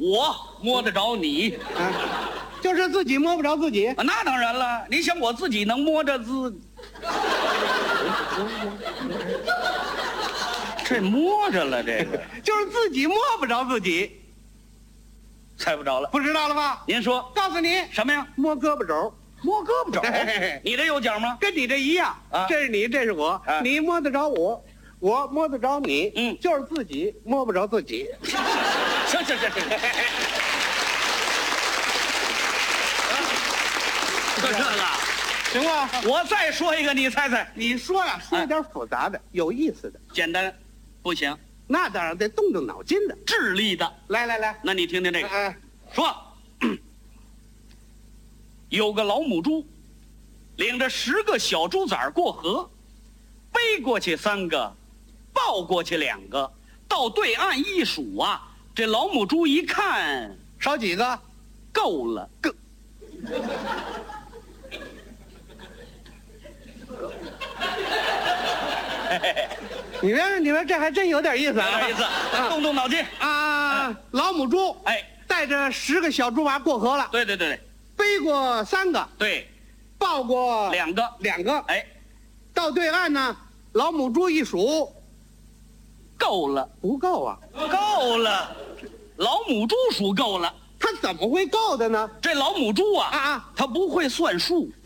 我摸得着你， 就是自己摸不着自己。 那当然了。你想我自己能摸着自，这摸着了，这个就是自己摸不着自己， 猜不着了。 不知道了吧？ 您说告诉你， 什么呀？ 摸胳膊肘， 摸胳膊肘嘿嘿嘿， 你这有奖吗？ 跟你这一样啊这是你，这是我，你摸得着我，我摸得着你，就是自己摸不着自己。 行，就这个， 行吧？ 我再说一个，你猜猜。 你说呀，说一点复杂的、有意思的， 简单，不行， 那当然得动动脑筋的。 智力的。 来， 那你听听这个， 哎， 说，有个老母猪，领着10个小猪崽儿过河，背过去3个，抱过去2个，到对岸一数啊，这老母猪一看， 少几个？ 够了， 你说这还真有点意思啊！ 有点意思，动动脑筋啊！老母猪哎， 带着10个小猪娃过河了， 对， 背过3个， 对， 抱过 2个， 两个， 哎， 到对岸呢，老母猪一数， 够了， 不够啊！ 够了，老母猪数够了。 它怎么会够的呢？ 这老母猪啊， 啊， 它不会算数。不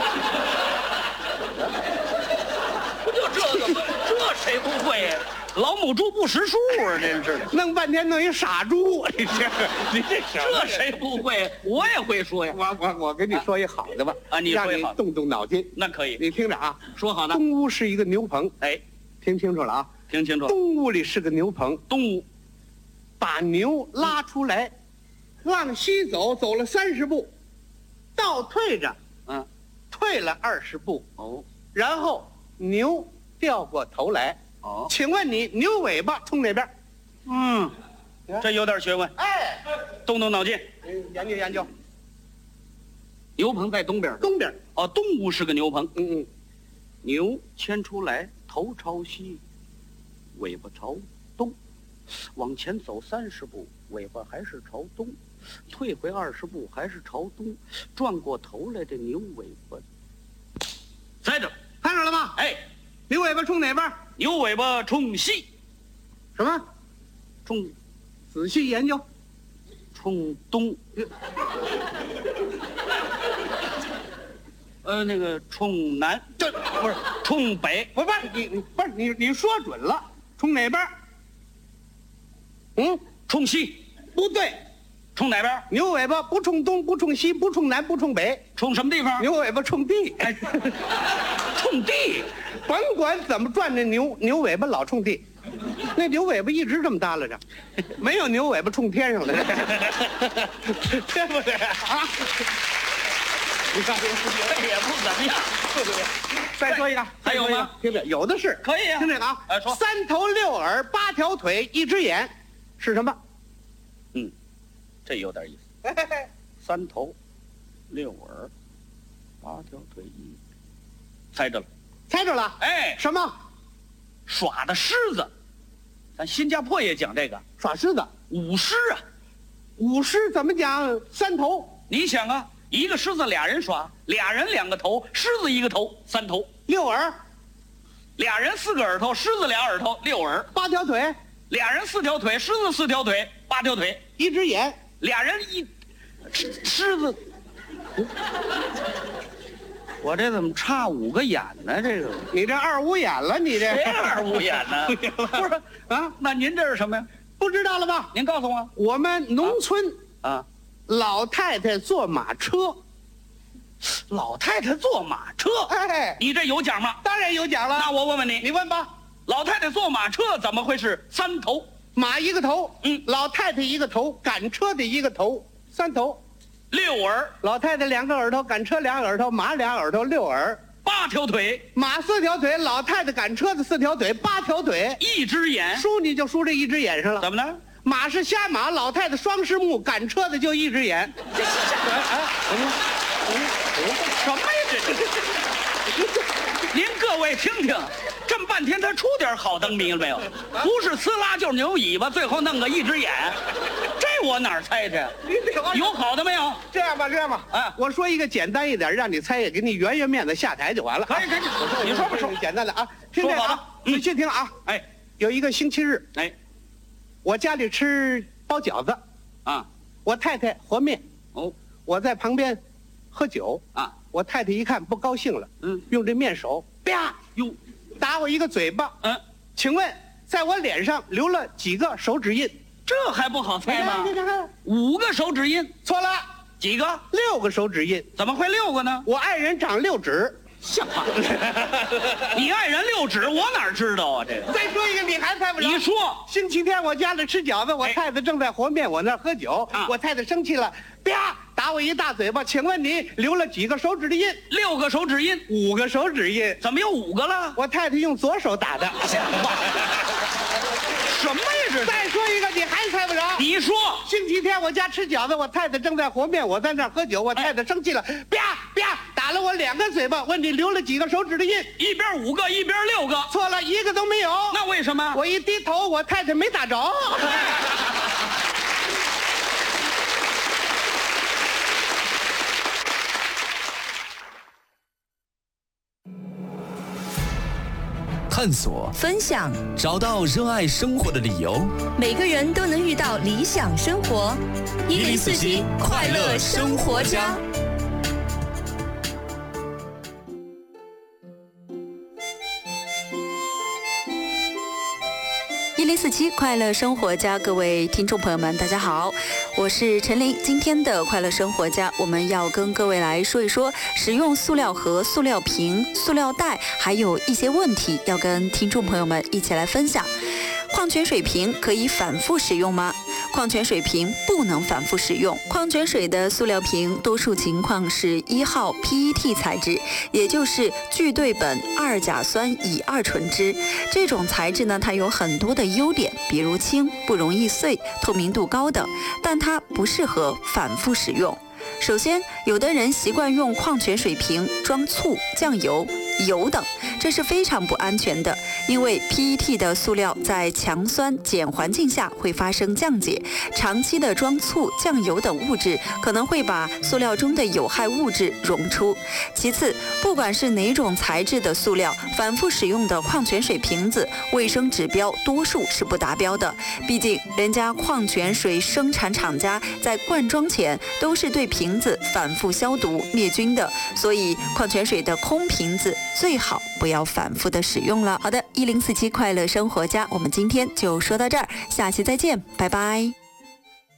就这个吗？这谁不会呀？老母猪不识数啊，真是的。 弄半天弄一傻猪，你这什么这谁不会？我也会说呀。 我跟你说一好的吧， 你说一好的， 让你动动脑筋。 那可以， 你听着啊， 说好的。 东屋是一个牛棚， 哎， 听清楚了啊， 听清楚。 东屋里是个牛棚， 东屋把牛拉出来，往西走，走了30步，倒退着，退了20步， 哦， 然后牛掉过头来， 哦， 请问你牛尾巴冲哪边？ 这有点学问。 哎， 动动脑筋， 研究研究。 牛棚在东边。 东边。 哦，东屋是个牛棚。 牛牵出来，头朝西，尾巴朝东，往前走30步，尾巴还是朝东，退回20步还是朝东，转过头来，这牛尾巴在这， 看着了吗？ 哎， 牛尾巴冲哪边？ 牛尾巴冲西， 什么？ 冲仔细研究。 冲东，那个冲南，这不是冲北， 不是你说准了，冲哪边？ 冲西， 不对， 冲哪边？ 牛尾巴不冲东，不冲西，不冲南，不冲北， 冲什么地方？ 牛尾巴冲地。 哎，冲地， 甭管怎么转，这牛尾巴老冲地。那牛尾巴一直这么耷拉着，没有牛尾巴冲天上的，对不对啊？你看这也不怎么样，对不对？ 再说一个， 还有吗？ 听着，有的是， 可以啊。 听这个啊， 说 3头6耳8条腿1只眼，是什么？ 这有点意思。3头6耳8条腿猜着了， 猜着了。 哎， 什么？ 耍的狮子。咱新加坡也讲这个耍狮子， 舞狮啊。 舞狮怎么讲？3头。 你想啊，一个狮子俩人耍，俩人2个头，狮子1个头，3头。 6耳， 俩人4个耳朵，狮子俩耳朵，6耳。 8条腿， 俩人4条腿，狮子4条腿，8条腿。 1只眼， 俩人狮子。我这怎么差5个眼呢？这个你这2五眼了，你这谁2五眼呢？不是啊，那您这是什么呀？ 不知道了吧？ 您告诉我。 我们农村啊， 老太太坐马车， 老太太坐马车。 哎， 你这有奖吗？ 当然有奖了。 那我问问你， 你问吧。 老太太坐马车怎么会是3头？ 马1个头，老太太1个头，赶车的1个头，3头。 6耳， 老太太2个耳朵，赶车2个耳朵，马2耳朵，6耳。 8条腿， 马4条腿，老太太赶车的4条腿，8条腿。 1只眼， 输你就输这1只眼上了。 怎么了？ 马是瞎马，老太太双狮目，赶车的就1只眼。 什么呀这？您各位听听，这么半天他出点好灯谜了没有？不是呲啦就是牛尾巴，最后弄个1只眼，这我哪儿猜去？ 你得往有好的没有？ 这样吧， 啊我说一个简单一点，让你猜，也给你圆圆面子下台就完了。 可以，你说吧，说。 简单的啊，听这个啊， 说好的仔细听啊。 哎有一个星期日， 哎我家里吃包饺子， 啊我太太和面， 哦我在旁边喝酒。 啊我太太一看不高兴了， 嗯用这面手啪哟打我一个嘴巴。请问在我脸上留了几个手指印？ 这还不好猜吗？ 看 5个手指印， 错了几个？ ，6个手指印。 怎么会6个呢？ 我爱人长6指。 像话！你爱人6指，我哪知道啊？这个再说一个，你还猜不着。 你说星期天我家里吃饺子，我太太正在和面，我那儿喝酒。我太太生气了，啪打我一大嘴巴。请问你留了几个手指的印 ？6个手指印 ？5个手指印。 怎么有5个了？ 我太太用左手打的。 像话！什么呀这是？ 再说一个，你还猜不着。 你说星期天我家吃饺子，我太太正在和面，我在那儿喝酒。我太太生气了，啪啪打了我2个嘴巴。问你留了几个手指的印？ 一边5个，一边6个。 错了，一个都没有。 那为什么？ 我一低头，我太太没打着。 探索， 分享， 找到热爱生活的理由。 每个人都能遇到理想生活。1047快乐生活家。1047快乐生活家，各位听众朋友们，大家好，我是陈琳。今天的快乐生活家，我们要跟各位来说一说使用塑料盒、塑料瓶、塑料袋，还有一些问题，要跟听众朋友们一起来分享。矿泉水瓶可以反复使用吗？矿泉水瓶不能反复使用。矿泉水的塑料瓶多数情况是1号 PET 材质，也就是聚对苯2甲酸乙二醇酯。这种材质呢，它有很多的优点，比如轻、不容易碎、透明度高等，但它不适合反复使用。首先，有的人习惯用矿泉水瓶装醋、酱油、油等，这是非常不安全的，因为 PET 的塑料在强酸碱环境下会发生降解，长期的装醋、酱油等物质可能会把塑料中的有害物质溶出。其次，不管是哪种材质的塑料，反复使用的矿泉水瓶子卫生指标多数是不达标的，毕竟人家矿泉水生产厂家在灌装前都是对瓶子反复消毒灭菌的，所以矿泉水的空瓶子最好不要反复的使用了。好的，1047快乐生活家，我们今天就说到这儿，下期再见，拜拜。